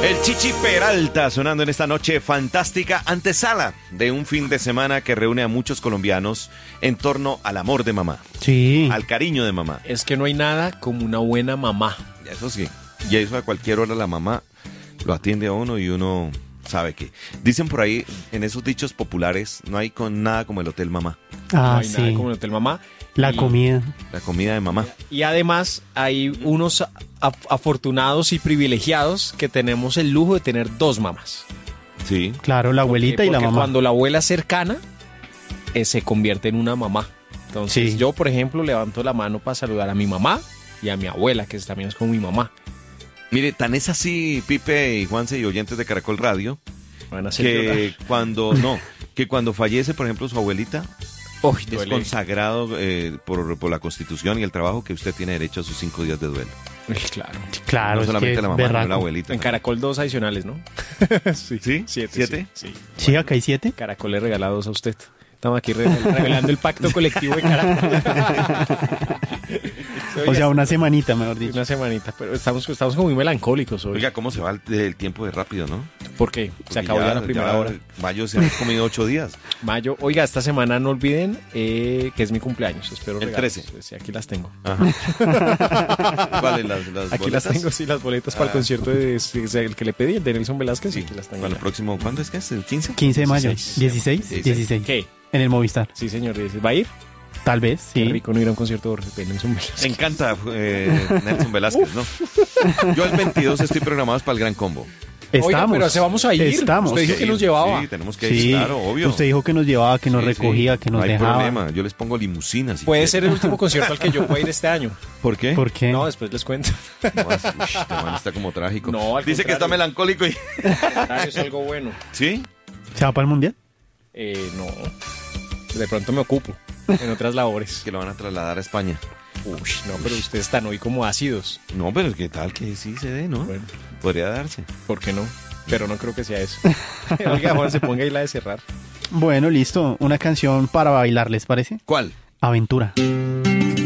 El Chichi Peralta sonando en esta noche fantástica, antesala de un fin de semana que reúne a muchos colombianos en torno al amor de mamá. Sí. Al cariño de mamá. Es que no hay nada como una buena mamá. Eso sí. Y eso a cualquier hora la mamá lo atiende a uno y uno sabe que. Dicen por ahí, en esos dichos populares, no hay nada como el Hotel Mamá. No Ah, hay nada sí. como el Hotel Mamá. La Y- comida. La comida de mamá. Y además hay unos afortunados y privilegiados que tenemos el lujo de tener dos mamás. Sí. Claro, la abuelita y la Porque mamá. cuando la abuela es cercana, se convierte en una mamá. Entonces Sí. yo, por ejemplo, levanto la mano para saludar a mi mamá y a mi abuela, que también es como mi mamá. Mire, tan es así, Pipe y Juanse y oyentes de Caracol Radio, Van a hacer llorar. que cuando fallece, por ejemplo, su abuelita, Uy, es duele. consagrado por la Constitución y el trabajo que usted tiene derecho a sus 5 días de duelo. Uy, claro. Claro, No es solamente que la es mamá, sino berraco. la abuelita. En Caracol 2 adicionales, ¿no? ¿Sí? Siete. ¿Siete? Sí. Sí, acá hay 7. Caracol le regala 2 a usted. Estamos aquí revelando el pacto colectivo de Caracol. O sea, una semanita, mejor dicho. Una semanita, pero estamos como muy melancólicos hoy. Oiga, ¿cómo se va el tiempo de rápido, no? ¿Por qué? Se acabó ya la primera hora. Mayo se han comido 8 días. Mayo. Oiga, esta semana no olviden que es mi cumpleaños. Espero El regalos. 13. Sí, aquí las tengo. Ajá. ¿Cuáles? ¿Las Aquí boletas? las tengo, sí, las boletas para el concierto el que le pedí, el de Nelson Velázquez. Sí. Aquí las tengo. Para el ya. próximo, ¿cuándo es que es? ¿El 15? 15 de mayo. 16. 16. 16. ¿Qué? En el Movistar. Sí, señor. ¿Va a ir? Tal vez, Qué sí. rico no ir a un concierto de Nelson Velázquez. Me encanta Nelson Velázquez, ¿no? Yo el 22 estoy programado para el Gran Combo. Estamos. Oiga, pero se vamos a ir. Estamos. Usted dijo que nos llevaba. Sí, tenemos que ir, Sí, claro, obvio. usted dijo que nos llevaba, que nos Sí, recogía, sí. que nos no hay dejaba. problema, yo les pongo limusinas. si Puede quieren. ser el último concierto al que yo pueda ir este año. ¿Por qué? ¿Por qué? No, después les cuento. No, este man está como trágico. No, al Dice que está contrario. melancólico y... Es algo bueno. ¿Sí? ¿Se va para el Mundial? No. De pronto me ocupo en otras labores. Que lo van a trasladar a España. Uy, no, pero ustedes están hoy como ácidos. No, pero qué tal que sí se dé, ¿no? Bueno, Podría darse. ¿por qué no? Pero no creo que sea eso. Oiga, Juan, se ponga ahí la de cerrar. Bueno, listo. Una canción para bailar, ¿les parece? ¿Cuál? Aventura.